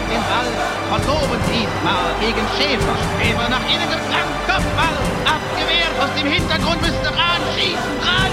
den Ball. Verloren diesmal gegen Schäfer. Schäfer nach innen geflankt. Kopfball abgewehrt. Aus dem Hintergrund müsste Rahn schießen. Rahn